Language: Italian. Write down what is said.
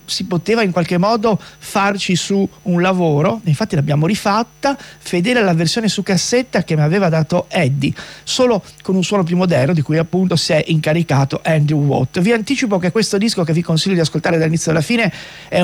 si poteva in qualche modo farci su un lavoro. Infatti l'abbiamo rifatta fedele alla versione su cassetta che mi aveva dato Eddie, solo con un suono più moderno, di cui appunto si è incaricato Andrew Watt. Vi anticipo che questo disco, che vi consiglio di ascoltare dall'inizio alla fine, è